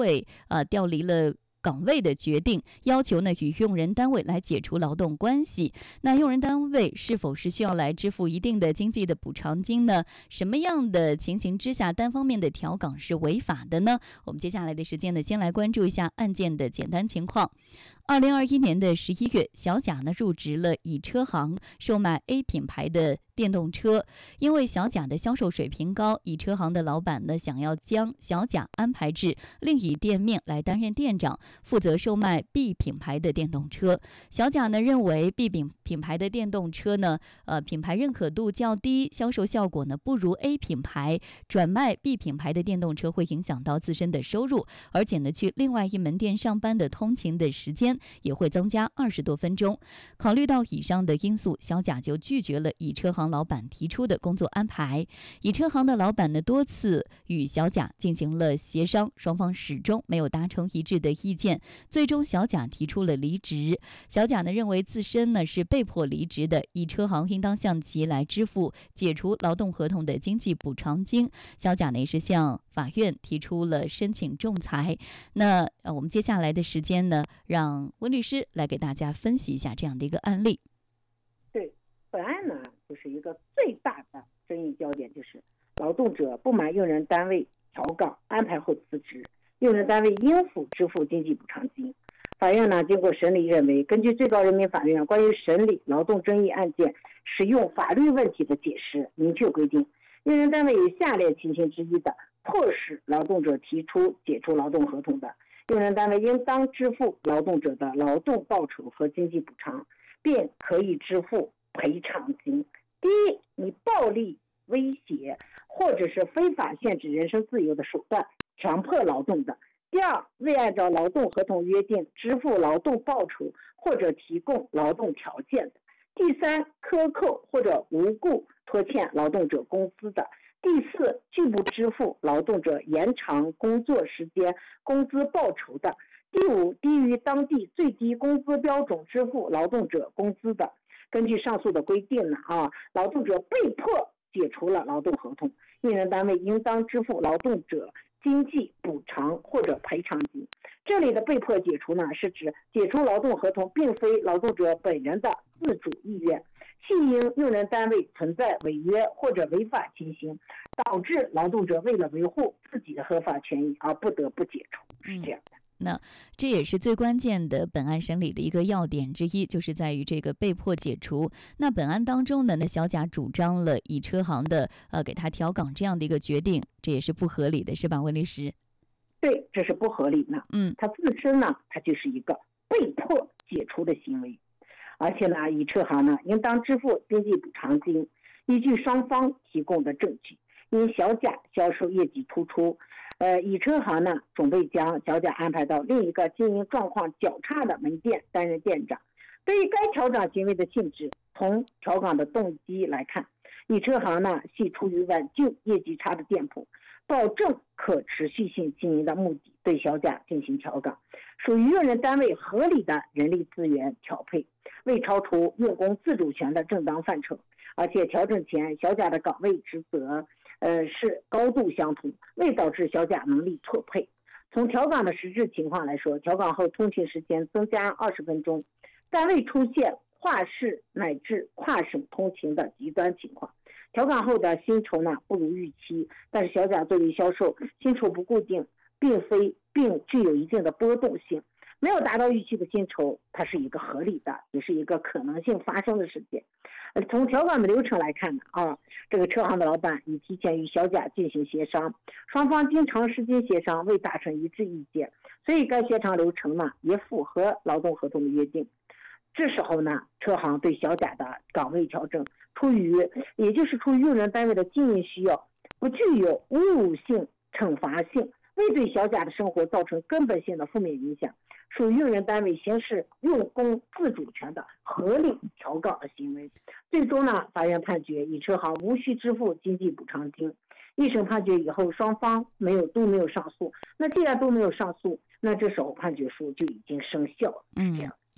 位调离了岗位的决定，要求呢与用人单位来解除劳动关系。那用人单位是否是需要来支付一定的经济的补偿金呢？什么样的情形之下单方面的调岗是违法的呢？我们接下来的时间呢，先来关注一下案件的简单情况。2021年的11月，小贾呢入职了乙车行，售卖 A 品牌的电动车。因为小贾的销售水平高，乙车行的老板呢想要将小贾安排至另一店面来担任店长，负责售卖 B 品牌的电动车。小贾呢认为 B 品牌的电动车呢，品牌认可度较低，销售效果呢不如 A 品牌，转卖 B 品牌的电动车会影响到自身的收入，而且呢去另外一门店上班的通勤的时间也会增加20多分钟。考虑到以上的因素，小贾就拒绝了乙车行老板提出的工作安排。乙车行的老板呢多次与小贾进行了协商，双方始终没有达成一致的意见，最终小贾提出了离职。小贾呢认为自身呢是被迫离职的，乙车行应当向其来支付解除劳动合同的经济补偿金。小贾呢也是向法院提出了申请仲裁。那我们接下来的时间呢，让温律师来给大家分析一下这样的一个案例。 对，本案呢就是一个最大的争议焦点，就是劳动者不满用人单位调岗安排后辞职，用人单位应否支付经济补偿金。法院呢经过审理认为，根据最高人民法院关于审理劳动争议案件适用法律问题的解释，明确规定，用人单位有下列情形之一的，迫使劳动者提出解除劳动合同的，用人单位应当支付劳动者的劳动报酬和经济补偿，并可以支付赔偿金。第一，你暴力威胁或者是非法限制人身自由的手段强迫劳动的。第二，未按照劳动合同约定支付劳动报酬或者提供劳动条件的。第三，克扣或者无故拖欠劳动者工资的。第四，拒不支付劳动者延长工作时间工资报酬的。第五，低于当地最低工资标准支付劳动者工资的。根据上述的规定呢，劳动者被迫解除了劳动合同，用人单位应当支付劳动者经济补偿或者赔偿金。这里的被迫解除呢，是指解除劳动合同并非劳动者本人的自主意愿，系因用人单位存在违约或者违法情形，导致劳动者为了维护自己的合法权益而不得不解除，是这样的。 那这也是最关键的本案审理的一个要点之一，就是在于这个被迫解除。那本案当中呢，小贾主张了乙车行的给他调岗这样的一个决定，这也是不合理的，是吧，温律师？ 对，这是不合理的。他自身呢，他就是一个被迫解除的行为，而且呢，乙车行呢应当支付经济补偿金，依据双方提供的证据。因小贾销售业绩突出，乙车行呢准备将小贾安排到另一个经营状况较差的门店担任店长。对于该调岗行为的性质，从调岗的动机来看，乙车行呢系出于挽救业绩差的店铺，保证可持续性经营的目的，对小贾进行调岗，属于用人单位合理的人力资源调配，未超出用工自主权的正当范畴。而且调整前小贾的岗位职责是高度相同，未导致小贾能力错配。从调岗的实质情况来说，调岗后通勤时间增加20分钟，但未出现跨市乃至跨省通勤的极端情况。调岗后的薪酬呢不如预期，但是小贾作为销售，薪酬不固定，并具有一定的波动性，没有达到预期的薪酬，它是一个合理的，也是一个可能性发生的事件。从调岗的流程来看呢，这个车行的老板已提前与小贾进行协商，双方经长时间协商未达成一致意见，所以该协商流程呢也符合劳动合同的约定。这时候呢，车行对小贾的岗位调整，也就是出于用人单位的经营需要，不具有侮辱性、惩罚性，未对小贾的生活造成根本性的负面影响，属于用人单位行使用工自主权的合理调岗的行为。最终呢，法院判决乙车行无需支付经济补偿金。一审判决以后，双方都没有上诉。那既然都没有上诉，那这时候判决书就已经生效了。这样。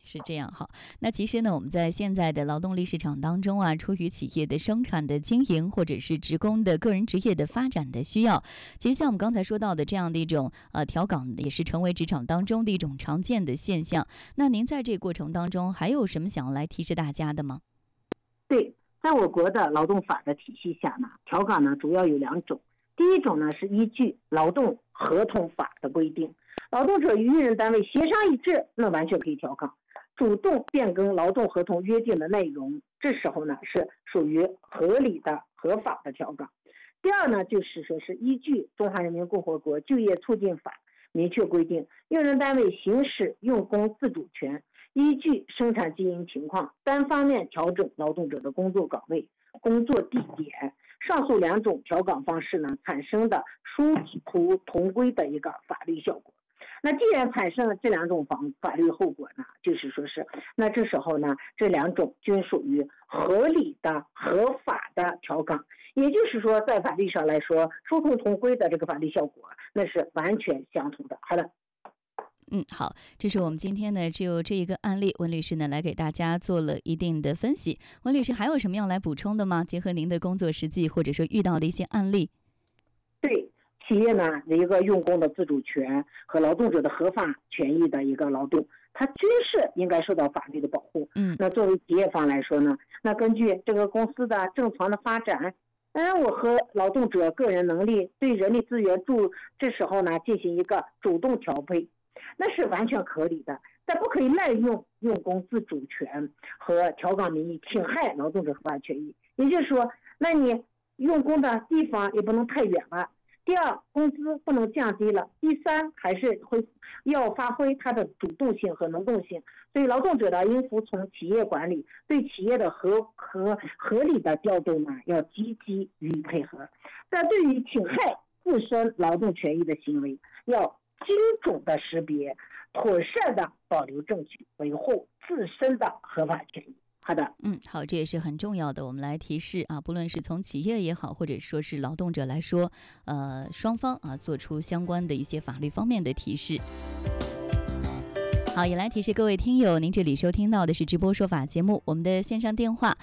是这样。好，那其实呢，我们在现在的劳动力市场当中啊，出于企业的生产的经营，或者是职工的个人职业的发展的需要，其实像我们刚才说到的这样的一种调岗，也是成为职场当中的一种常见的现象。那您在这个过程当中还有什么想要来提示大家的吗？ 对，在我国的劳动法的体系下呢，调岗呢主要有2种。第一种呢是依据劳动合同法的规定，劳动者与用人单位协商一致，那完全可以调岗。主动变更劳动合同约定的内容，这时候呢是属于合理的、合法的调岗。第二呢，就是说是依据《中华人民共和国就业促进法》明确规定，用人单位行使用工自主权，依据生产经营情况，单方面调整劳动者的工作岗位、工作地点。上述2种调岗方式呢，产生的殊途同归的一个法律效果。那既然产生了这2种法律后果呢，就是说是，那这时候呢，这2种均属于合理的、合法的调岗，也就是说，在法律上来说，殊途同归的这个法律效果，那是完全相同的。好的。 好，这是我们今天呢就这一个案例，温律师呢来给大家做了一定的分析。温律师还有什么要来补充的吗？结合您的工作实际或者说遇到的一些案例。 对，企业呢一个用工的自主权和劳动者的合法权益的一个劳动，它均是应该受到法律的保护。那作为企业方来说呢，那根据这个公司的正常的发展，我和劳动者个人能力对人力资源这时候呢进行一个主动调配，那是完全合理的，但不可以滥用用工自主权和调岗名义侵害劳动者合法权益。也就是说，那你用工的地方也不能太远了。第二，工资不能降低了。第三，还是要发挥它的主动性和能动性。所以劳动者呢，应服从企业管理，对企业的合理的调动呢，要积极予以配合。但对于侵害自身劳动权益的行为，要精准的识别，妥善的保留证据，维护自身的合法权益。好的， 好，这也是很重要的。我们来提示啊，不论是从企业也好，或者说是劳动者来说，双方啊做出相关的一些法律方面的提示。好，也来提示各位听友，您这里收听到的是直播说法节目，我们的线上电话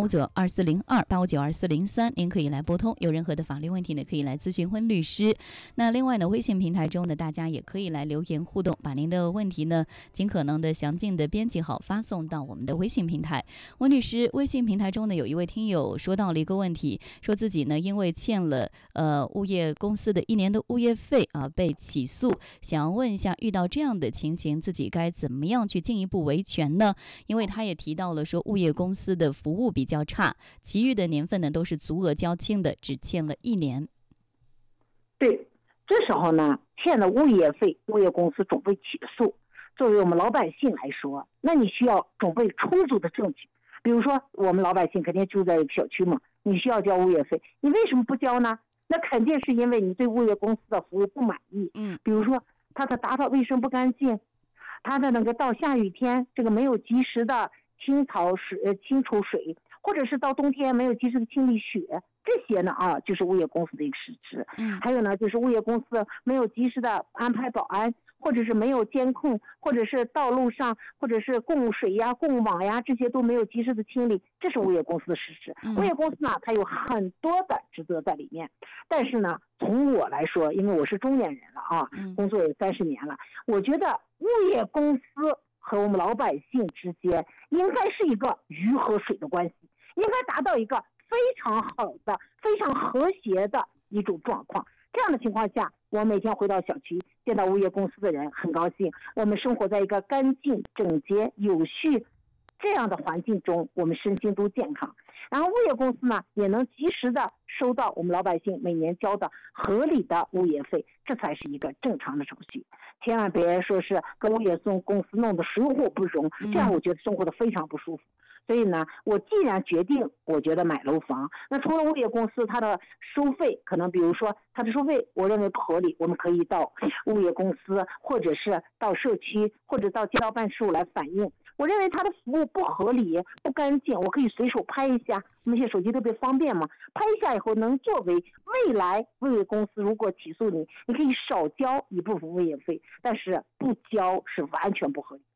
8592402，8592403，您可以来拨通，有任何的法律问题呢，可以来咨询温律师。那另外呢，微信平台中呢，大家也可以来留言互动，把您的问题呢，尽可能的详尽的编辑好，发送到我们的微信平台。温律师微信平台中呢，有一位听友说到了一个问题，说自己呢因为欠了物业公司的1年的物业费啊，被起诉，想要问一下，遇到这样的情形，自己该怎么样去进一步维权呢？因为他也提到了说，物业公司的服务比较差，其余的年份呢都是足额交清的，只欠了1年。 对，这时候呢，欠了物业费，物业公司准备起诉。作为我们老百姓来说，那你需要准备充足的证据。比如说，我们老百姓肯定住在一个小区嘛，你需要交物业费，你为什么不交呢？那肯定是因为你对物业公司的服务不满意。比如说他的打扫卫生不干净，他的那个到下雨天这个没有及时的清除水，或者是到冬天没有及时的清理雪，这些呢就是物业公司的一个失职。还有呢，就是物业公司没有及时的安排保安，或者是没有监控，或者是道路上或者是供水呀、供网呀，这些都没有及时的清理，这是物业公司的失职。物业公司呢，它有很多的职责在里面，但是呢，从我来说，因为我是中年人了工作有30年了，我觉得物业公司和我们老百姓之间应该是一个鱼和水的关系，应该达到一个非常好的、非常和谐的一种状况。这样的情况下，我每天回到小区见到物业公司的人，很高兴我们生活在一个干净、整洁、有序这样的环境中，我们身心都健康。然后物业公司呢，也能及时的收到我们老百姓每年交的合理的物业费，这才是一个正常的程序。千万别说是跟物业公司弄得水火不容，这样我觉得生活的非常不舒服。所以呢，我既然决定我觉得买楼房，那除了物业公司它的收费，可能比如说它的收费我认为不合理，我们可以到物业公司，或者是到社区，或者到街道办事处来反映。我认为它的服务不合理、不干净，我可以随手拍一下，我们现在手机特别方便嘛，拍一下以后能作为未来物业公司如果起诉你，你可以少交一部分物业费，但是不交是完全不合理。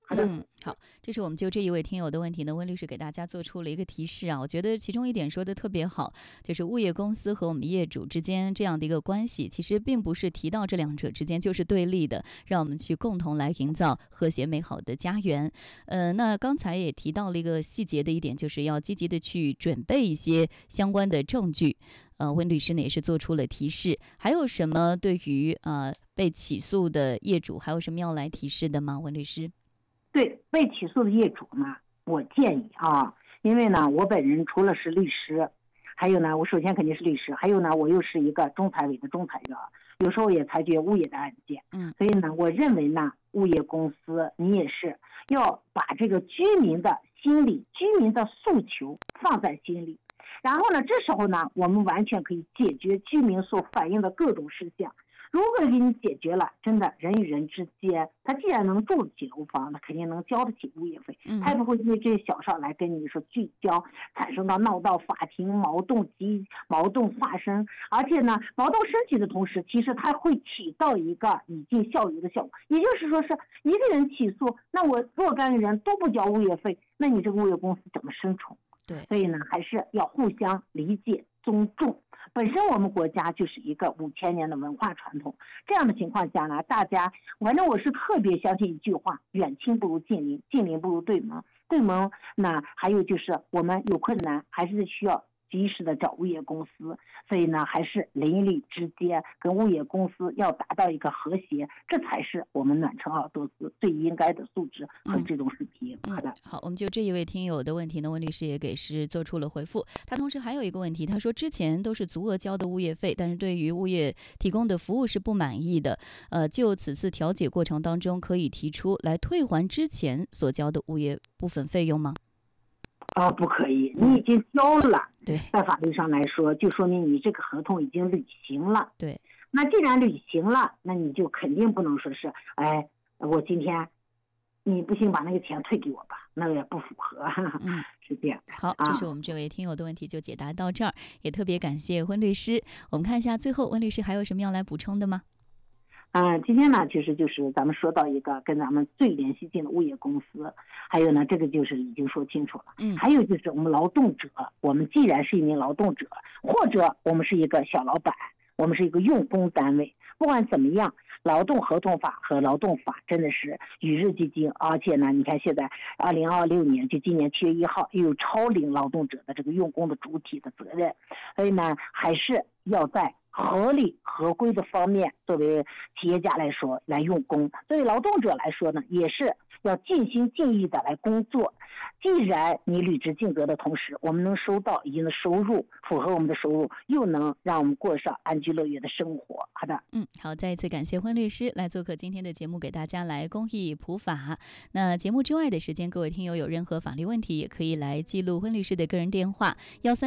好，这是我们就这一位听友的问题呢，温律师给大家做出了一个提示啊，我觉得其中一点说的特别好，就是物业公司和我们业主之间这样的一个关系，其实并不是提到这两者之间就是对立的，让我们去共同来营造和谐美好的家园。那刚才也提到了一个细节的一点，就是要积极的去准备一些相关的证据。温律师呢也是做出了提示，还有什么对于被起诉的业主还有什么要来提示的吗？温律师？ 对被起诉的业主呢，我建议啊，因为呢我本人除了是律师，还有呢我首先肯定是律师，还有呢我又是一个仲裁委的仲裁员，有时候也裁决物业的案件。所以呢我认为呢物业公司你也是要把这个居民的心理、居民的诉求放在心里，然后呢这时候呢我们完全可以解决居民所反映的各种事项。如果给你解决了，真的人与人之间，他既然能住得起楼房，那肯定能交得起物业费，他也不会因为这些小事来跟你说聚焦，产生到闹到法庭，矛盾发生，而且呢矛盾升级的同时，其实它会起到一个以儆效尤的效果。也就是说是一个人起诉，那我若干个人都不交物业费，那你这个物业公司怎么生存？ 对， 所以呢还是要互相理解尊重。本身我们国家就是一个5000年的文化传统，这样的情况下呢，大家反正我是特别相信一句话，远亲不如近邻，近邻不如对门，对门那还有就是我们有困难还是需要及时的找物业公司，所以呢还是邻里之间跟物业公司要达到一个和谐，这才是我们暖城奥多斯最应该的素质和这种水平。好的， 好，我们就这一位听友的问题呢，温律师也给是做出了回复。他同时还有一个问题，他说之前都是足额交的物业费，但是对于物业提供的服务是不满意的，就此次调解过程当中可以提出来退还之前所交的物业部分费用吗？ 不可以，你已经交了， 对， 在法律上来说，就说明你这个合同已经履行了。 对， 那既然履行了，那你就肯定不能说是，我今天你不行把那个钱退给我吧，那也不符合，是这样的。 好，这是我们这位听友的问题就解答到这儿，也特别感谢温律师。我们看一下最后温律师还有什么要来补充的吗？ 今天呢，就是咱们说到一个跟咱们最联系近的物业公司，还有呢，这个就是已经说清楚了。还有就是我们劳动者，我们既然是一名劳动者，或者我们是一个小老板，我们是一个用工单位，不管怎么样，劳动合同法和劳动法真的是与日俱进，而且呢，你看现在2026年就今年7月1号又有超龄劳动者的这个用工的主体的责任，所以呢，还是要在合理合规的方面，作为企业家来说来用工，作为劳动者来说呢，也是要尽心尽意的来工作。既然你履职尽责的同时，我们能收到一定的收入，符合我们的收入，又能让我们过上安居乐业的生活。好的， 好，再一次感谢温律师来做客今天的节目，给大家来公益普法。那节目之外的时间，各位听友有任何法律问题，也可以来记录温律师的个人电话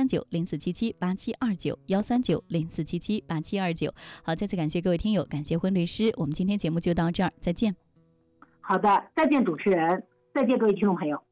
13904778729，13904778729。好，再次感谢各位听友，感谢温律师，我们今天节目就到这儿，再见。 好的，再见主持人，再见各位听众朋友。